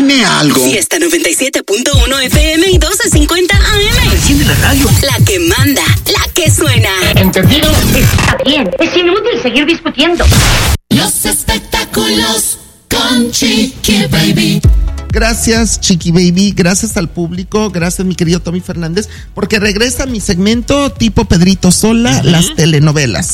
Dime algo. Fiesta 97.1 FM y 1250 AM. Enciende la radio. La que manda, la que suena. ¿Entendido? Está bien, es inútil seguir discutiendo. Los espectáculos con Chiqui Baby. Gracias, Chiqui Baby, gracias al público, gracias mi querido Tommy Fernández, porque regresa mi segmento tipo Pedrito Sola, las telenovelas.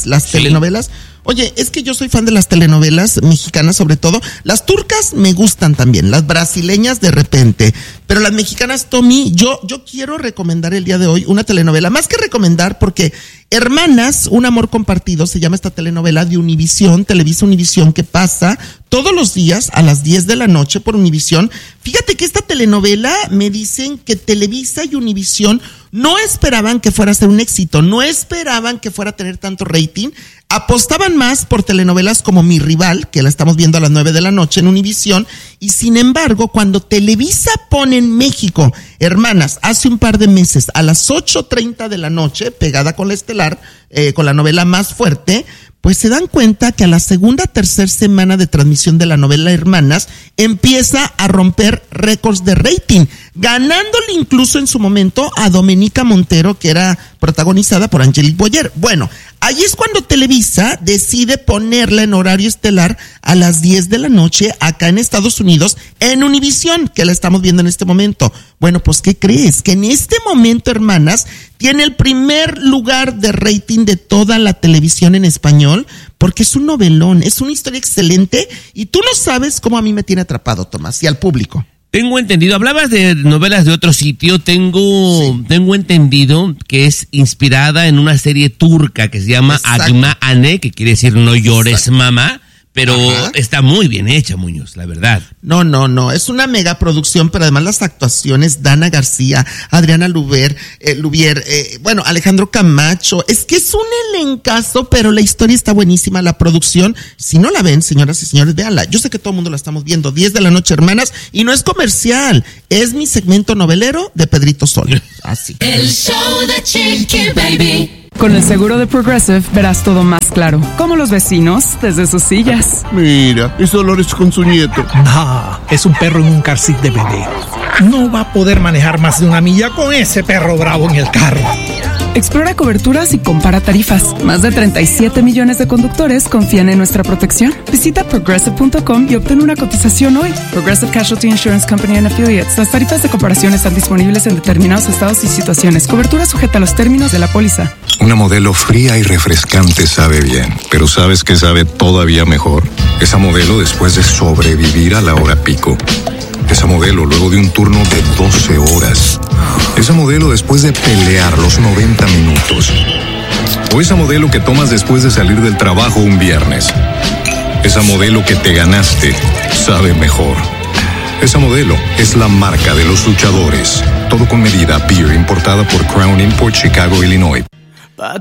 Oye, es que yo soy fan de las telenovelas mexicanas sobre todo. Las turcas me gustan también, las brasileñas de repente. Pero las mexicanas, Tommy, yo quiero recomendar el día de hoy una telenovela. Más que recomendar, porque Hermanas, un amor compartido, se llama esta telenovela de Univisión, Televisa Univisión, que pasa todos los días a las 10 de la noche por Univisión. Fíjate que esta telenovela me dicen que Televisa y Univisión no esperaban que fuera a ser un éxito, no esperaban que fuera a tener tanto rating. Apostaban más por telenovelas como Mi Rival, que la estamos viendo a las 9 de la noche en Univisión, y sin embargo, cuando Televisa pone en México Hermanas hace un par de meses a las 8:30 de la noche, pegada con la estelar, con la novela Más Fuerte, pues se dan cuenta que a la segunda, tercera semana de transmisión de la novela Hermanas, empieza a romper récords de rating, ganándole incluso en su momento a Domenica Montero, que era protagonizada por Angelique Boyer. Bueno, ahí es cuando Televisa decide ponerla en horario estelar a las 10 de la noche acá en Estados Unidos, en Univisión, que la estamos viendo en este momento. Bueno, pues ¿qué crees? Que en este momento Hermanas tiene el primer lugar de rating de toda la televisión en español, porque es un novelón, es una historia excelente, y tú no sabes cómo a mí me tiene atrapado, Tomás, y al público. Tengo entendido, hablabas de novelas de otro sitio, tengo entendido que es inspirada en una serie turca que se llama Agma Ane, que quiere decir no llores mamá, pero está muy bien hecha, Muñoz, la verdad. No, es una mega producción, pero además las actuaciones, Dana García, Adriana Lubier, Alejandro Camacho, es que es un elencazo, pero la historia está buenísima, la producción, si no la ven, señoras y señores, véanla. Yo sé que todo el mundo la estamos viendo, 10 de la noche, Hermanas, y no es comercial, es mi segmento novelero de Pedrito Sol. Así. El show de Chiqui Baby. Con el seguro de Progressive verás todo más claro, como los vecinos desde sus sillas. Mira, es Dolores con su nieto. No, es un perro en un car seat de bebé. No va a poder manejar más de 1 milla con ese perro bravo en el carro. Explora coberturas y compara tarifas. Más de 37 millones de conductores confían en nuestra protección. Visita Progressive.com y obtén una cotización hoy. Progressive Casualty Insurance Company and Affiliates. Las tarifas de comparación están disponibles en determinados estados y situaciones. Cobertura sujeta a los términos de la póliza. Una Modelo fría y refrescante sabe bien, pero ¿sabes qué sabe todavía mejor? Esa Modelo después de sobrevivir a la hora pico. Esa Modelo luego de un turno de 12 horas. Esa Modelo después de pelear los 90 minutos. O esa Modelo que tomas después de salir del trabajo un viernes. Esa Modelo que te ganaste sabe mejor. Esa Modelo es la marca de los luchadores. Todo con medida. Beer importada por Crown Import, Chicago, Illinois.